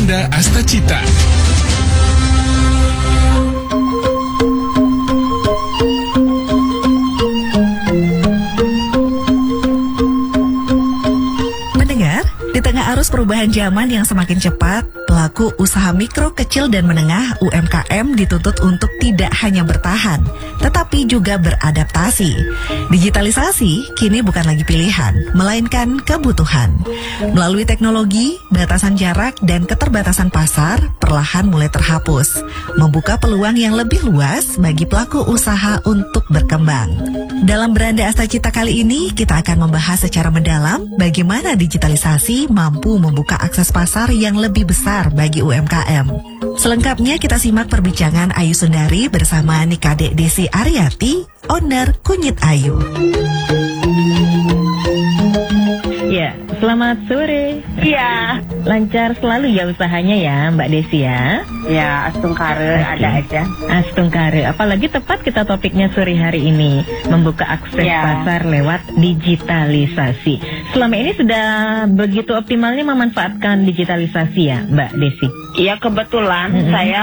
Beranda Astacita. Di tengah arus perubahan zaman yang semakin cepat, pelaku usaha mikro, kecil, dan menengah UMKM dituntut untuk tidak hanya bertahan, tetapi juga beradaptasi. Digitalisasi kini bukan lagi pilihan, melainkan kebutuhan. Melalui teknologi, batasan jarak, dan keterbatasan pasar perlahan mulai terhapus, membuka peluang yang lebih luas bagi pelaku usaha untuk berkembang. Dalam Beranda Astacita kali ini, kita akan membahas secara mendalam bagaimana digitalisasi mampu membuka akses pasar yang lebih besar bagi UMKM. Selengkapnya kita simak perbincangan Ayu Sundari bersama Nikade Desi Aryati, owner Kunyit Ayu. Ya, selamat sore. Iya. Lancar selalu ya usahanya ya Mbak Desi ya? Ya, astungkare ada aja. Astungkare, apalagi tepat kita topiknya sore hari ini, membuka akses pasar lewat digitalisasi. Selama ini sudah begitu optimalnya memanfaatkan digitalisasi ya Mbak Desi? Iya, kebetulan saya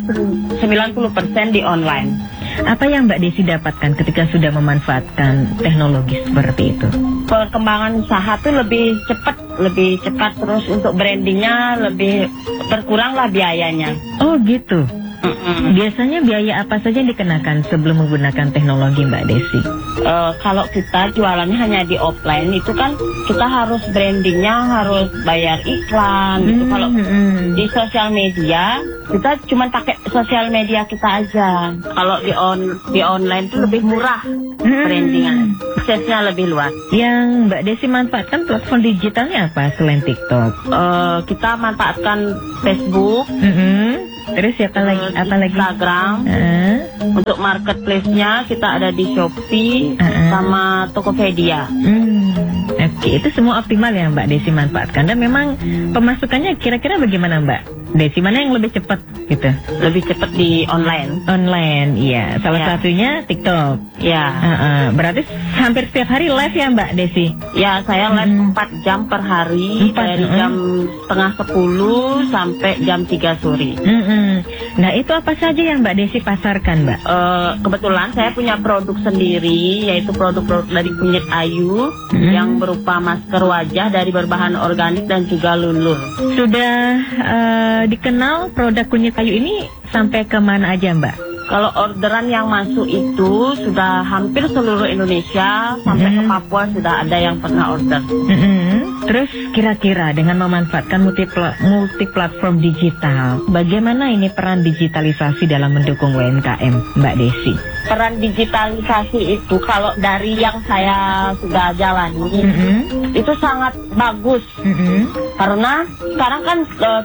90% di online. Apa yang Mbak Desi dapatkan ketika sudah memanfaatkan teknologi seperti itu? Perkembangan usaha tuh lebih cepat, terus untuk brandingnya lebih berkuranglah biayanya. Oh gitu. Biasanya biaya apa saja yang dikenakan sebelum menggunakan teknologi Mbak Desi? Kalau kita jualannya hanya di offline itu kan kita harus brandingnya harus bayar iklan gitu. Kalau di sosial media kita cuma pakai sosial media kita aja. Kalau di online itu lebih murah brandingnya, aksesnya lebih luas. Yang Mbak Desi manfaatkan platform digitalnya apa selain TikTok? Kita manfaatkan Facebook. Terus apa lagi? Instagram. Untuk marketplace-nya kita ada di Shopee sama Tokopedia. Oke, itu semua optimal ya Mbak Desi manfaatkan. Dan memang pemasukannya kira-kira bagaimana Mbak Desi? Mana yang lebih cepat gitu? Lebih cepat di online. Online, iya. Salah satunya TikTok. Ya. Berarti hampir setiap hari live ya Mbak Desi? Ya, saya live 4 jam per hari. Dari jam setengah 10 sampai jam 3 sore. Nah, itu apa saja yang Mbak Desi pasarkan Mbak? Kebetulan saya punya produk sendiri, yaitu produk-produk dari Kunyit Ayu yang berupa masker wajah dari berbahan organik dan juga lulur. Sudah dikenal produk Kunyit Ayu ini sampai kemana aja Mbak? Kalau orderan yang masuk itu sudah hampir seluruh Indonesia, sampai ke Papua sudah ada yang pernah order. Terus kira-kira dengan memanfaatkan multi platform digital, bagaimana ini peran digitalisasi dalam mendukung UMKM Mbak Desi? Peran digitalisasi itu kalau dari yang saya sudah jalani itu sangat bagus. Karena sekarang kan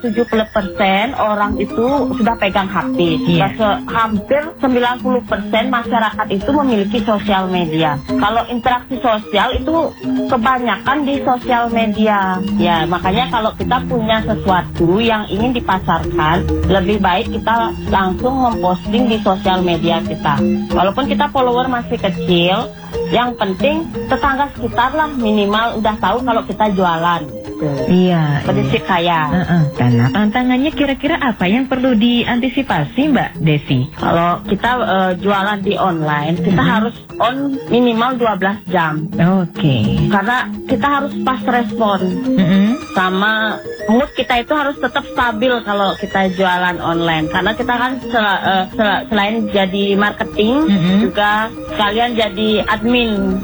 70% orang itu sudah pegang HP. Hampir 90% masyarakat itu memiliki sosial media. Kalau interaksi sosial itu kebanyakan di sosial media. Ya, makanya kalau kita punya sesuatu yang ingin dipasarkan, lebih baik kita langsung memposting di sosial media kita. Walaupun kita follower masih kecil, yang penting tetangga sekitar lah minimal udah tahu kalau kita jualan. Iya. Prinsip saya. Karena tantangannya kira-kira apa yang perlu diantisipasi Mbak Desi? Kalau kita jualan di online, kita harus on minimal 12 jam. Oke. Karena kita harus fast respon. Sama mood kita itu harus tetap stabil kalau kita jualan online. Karena kita kan selain jadi marketing, juga sekalian jadi admin.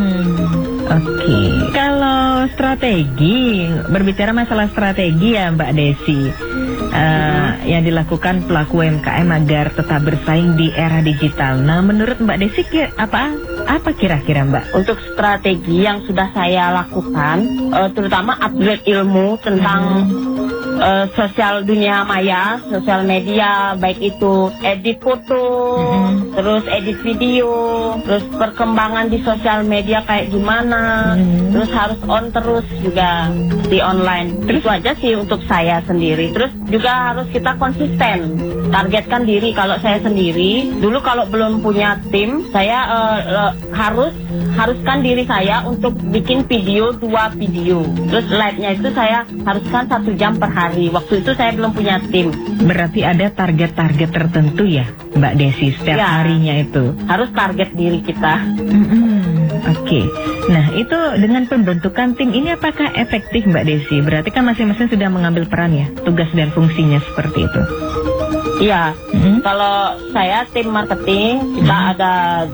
Oke. Kalau strategi, berbicara masalah strategi ya Mbak Desi, yang dilakukan pelaku UMKM agar tetap bersaing di era digital. Nah, menurut Mbak Desi apa kira-kira Mbak? Untuk strategi yang sudah saya lakukan, terutama upgrade ilmu tentang sosial dunia maya, sosial media, baik itu edit foto, terus edit video, terus perkembangan di sosial media kayak gimana, terus harus on terus juga di online. Itu aja sih untuk saya sendiri. Terus juga harus kita konsisten, targetkan diri. Kalau saya sendiri, dulu kalau belum punya tim, saya harus haruskan diri saya untuk bikin video 2 video. Terus live-nya itu saya haruskan 1 jam per hari. Waktu itu saya belum punya tim. Berarti ada target-target tertentu ya Mbak Desi setiap harinya itu? Harus target diri kita. Oke. Nah itu dengan pembentukan tim ini apakah efektif Mbak Desi? Berarti kan masing-masing sudah mengambil peran ya, tugas dan fungsinya seperti itu. Iya, kalau saya tim marketing, kita ada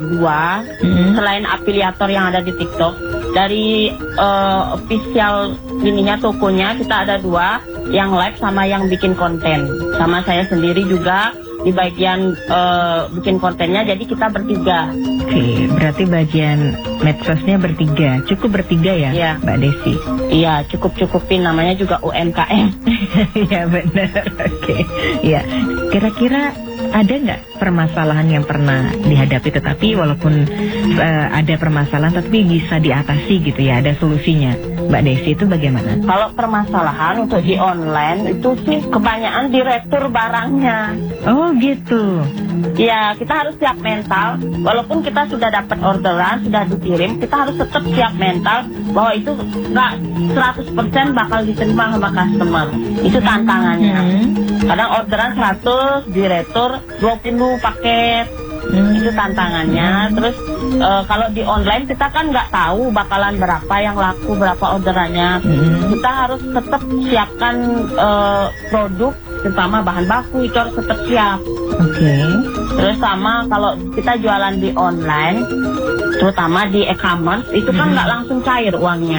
2, selain afiliator yang ada di TikTok. Dari official ininya, tokonya, kita ada 2, yang live sama yang bikin konten. Sama saya sendiri juga di bagian bikin kontennya, jadi kita bertiga. Oke, berarti bagian medsosnya bertiga, cukup bertiga ya Mbak Desi? Iya, cukup-cukupin, namanya juga UMKM. Iya benar, oke. Ya, kira-kira ada nggak permasalahan yang pernah dihadapi tetapi walaupun ada permasalahan tapi bisa diatasi gitu ya, ada solusinya Mbak Desi, itu bagaimana? Kalau permasalahan untuk di online itu sih kebanyakan diretur barangnya. Oh gitu. Ya, kita harus siap mental. Walaupun kita sudah dapat orderan, sudah dikirim, kita harus tetap siap mental bahwa itu nggak 100% bakal diterima sama customer. Itu tantangannya. Kadang orderan 100, diretur 20 paket. Itu tantangannya. Terus kalau di online kita kan nggak tahu bakalan berapa yang laku, berapa orderannya. Kita harus tetap siapkan produk, terutama bahan baku itu harus tetap siap. Oke. Terus sama kalau kita jualan di online, terutama di e-commerce, itu kan nggak langsung cair uangnya.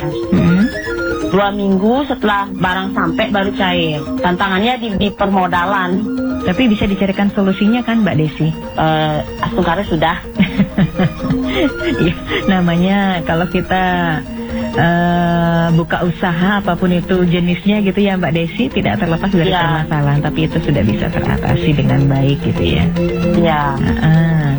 2 minggu setelah barang sampai baru cair. Tantangannya di permodalan. Tapi bisa dicarikan solusinya kan Mbak Desi? Astungkara sudah. Ya, namanya kalau kita buka usaha apapun itu jenisnya gitu ya Mbak Desi, tidak terlepas dari permasalahan, tapi itu sudah bisa teratasi dengan baik gitu ya. Iya.